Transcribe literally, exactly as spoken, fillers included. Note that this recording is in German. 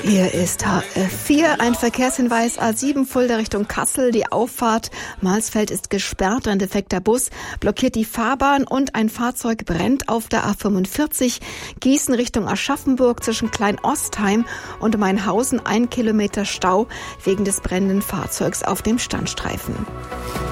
Hier ist H F vier, ein Verkehrshinweis A sieben Fulda Richtung Kassel. Die Auffahrt Mahlsfeld ist gesperrt, ein defekter Bus blockiert die Fahrbahn und ein Fahrzeug brennt auf der A fünfundvierzig. Gießen Richtung Aschaffenburg zwischen Klein-Ostheim und Mainhausen ein Kilometer Stau wegen des brennenden Fahrzeugs auf dem Standstreifen.